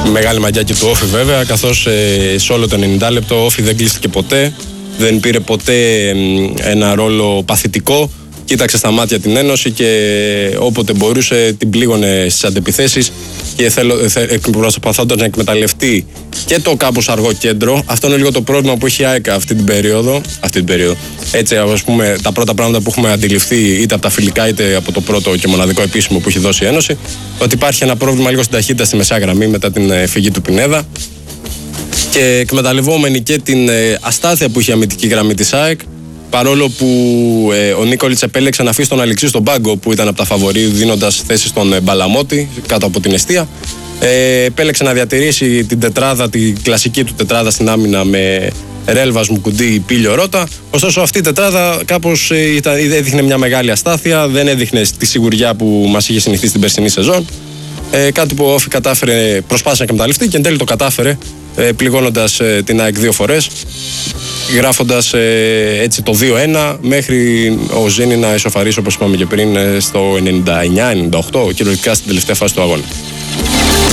Μεγάλη μαγιά και του Όφη βέβαια, καθώς σε όλο το 90 λεπτό ο Όφη δεν κλείστηκε ποτέ, δεν πήρε ποτέ ένα ρόλο παθητικό. Κοίταξε στα μάτια την Ένωση και όποτε μπορούσε την πλήγωνε στις αντεπιθέσεις και προσπαθώντας να εκμεταλλευτεί και το κάπως αργό κέντρο. Αυτό είναι λίγο το πρόβλημα που έχει η ΑΕΚ αυτή την περίοδο. Έτσι, ας πούμε, τα πρώτα πράγματα που έχουμε αντιληφθεί είτε από τα φιλικά είτε από το πρώτο και μοναδικό επίσημο που έχει δώσει η Ένωση, ότι υπάρχει ένα πρόβλημα λίγο στην ταχύτητα στη μεσαία γραμμή μετά την φυγή του Πινέδα. Και εκμεταλλευόμενοι και την αστάθεια που είχε η αμυντική γραμμή της ΑΕΚ, παρόλο που ο Νίκολιτς επέλεξε να αφήσει τον Αλεξή στον πάγκο που ήταν από τα φαβορί, δίνοντας θέση στον Μπαλαμότη κάτω από την εστία, επέλεξε να διατηρήσει την τετράδα, την κλασική του τετράδα στην άμυνα με Ρέλβας, Μουκουντή, Πίλιο, Ρώτα. Ωστόσο αυτή η τετράδα κάπως έδειχνε μια μεγάλη αστάθεια, δεν έδειχνε τη σιγουριά που μας είχε συνηθίσει την περσινή σεζόν. Κάτι που ο Όφη κατάφερε, προσπάθησε να εκμεταλλευτεί και εν τέλει το κατάφερε, πληγώνοντας την ΑΕΚ 2 φορές, γράφοντας έτσι το 2-1 μέχρι ο Ζήνη να ισοφαρίσει, όπως είπαμε και πριν, στο 99-98, κυριολεκτικά στην τελευταία φάση του αγώνα.